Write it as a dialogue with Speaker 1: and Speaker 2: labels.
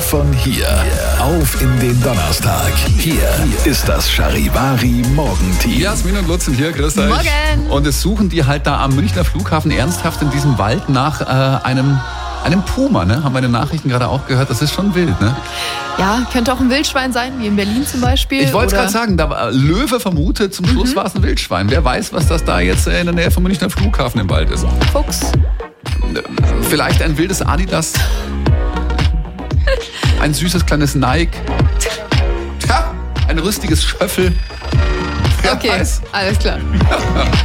Speaker 1: von hier auf in den Donnerstag. Hier ist das Charivari Morgenteam.
Speaker 2: Jasmin und Lutz sind hier, grüß euch.
Speaker 3: Morgen.
Speaker 2: Und es suchen die halt da am Münchner Flughafen ernsthaft in diesem Wald nach einem Puma, ne? Haben wir in den Nachrichten gerade auch gehört. Das ist schon wild, ne?
Speaker 3: Ja, könnte auch ein Wildschwein sein, wie in Berlin zum Beispiel.
Speaker 2: Ich wollte es gerade sagen, da war Löwe vermutet, zum Schluss war es ein Wildschwein. Wer weiß, was das da jetzt in der Nähe vom Münchner Flughafen im Wald ist.
Speaker 3: Fuchs.
Speaker 2: Vielleicht ein wildes Adidas. Ein süßes kleines Nike. Tja, ein rüstiges Schöffel. Wer
Speaker 3: Okay,
Speaker 2: weiß.
Speaker 3: alles klar.